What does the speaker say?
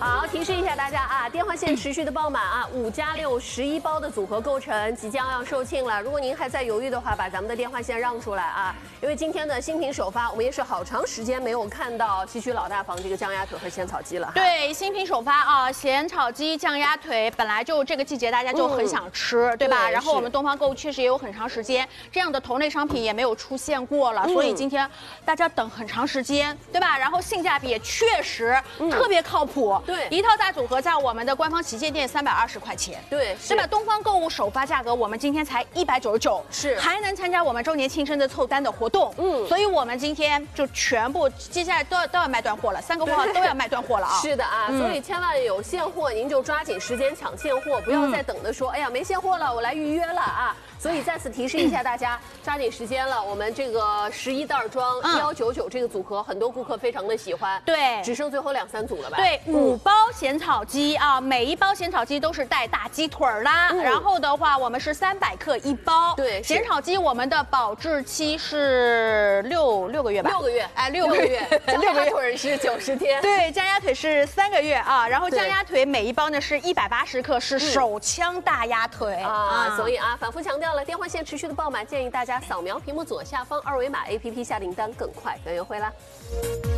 好，提示一下大家啊，电话线持续的爆满啊，5+611包的组合购成即将要售罄了。如果您还在犹豫的话，把咱们的电话线让出来啊，因为今天的新品首发，我们也是好长时间没有看到西区老大房这个酱鸭腿和咸草鸡了。 对，新品首发啊，咸炒鸡、酱鸭腿，本来就这个季节大家就很想吃，对吧？然后我们东方购物确实也有很长时间这样的同类商品也没有出现过了，所以今天大家等很长时间，对吧？然后性价比也确实特别靠谱。对，一套大组合在我们的官方旗舰店320块钱。对，是吧？东方购物首发价格我们今天才199，是还能参加我们周年庆生的凑单的活动。所以我们今天就全部接下来都要卖断货了，3个货都要卖断货了啊。 是的啊，所以千万有现货您就抓紧时间抢现货，不要再等着说，哎呀没现货了，我来预约了啊。所以再次提示一下大家，抓紧时间了。我们这个11袋装199这个组合，很多顾客非常的喜欢。对，只剩最后2、3组了吧？ 对，5包咸炒鸡啊，每一包咸炒鸡都是带大鸡腿啦。然后的话，我们是300克1包。对，咸炒鸡我们的保质期是6个月吧？6个月，哎，6个月。 酱鸭腿是90天。 对，酱鸭腿是3个月啊。然后酱鸭腿每一包呢是180克，是手枪大鸭腿啊。所以啊，反复强调。电话线持续的爆满，建议大家扫描屏幕左下方2维码 APP 下订单更快更优惠啦。